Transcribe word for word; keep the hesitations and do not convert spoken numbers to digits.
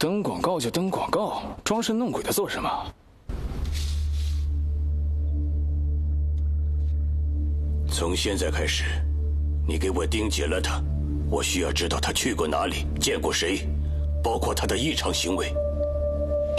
登广告就登广告，装神弄鬼的做什么？ 从现在开始，你给我盯紧了他，我需要知道他去过哪里，见过谁，包括他的异常行为。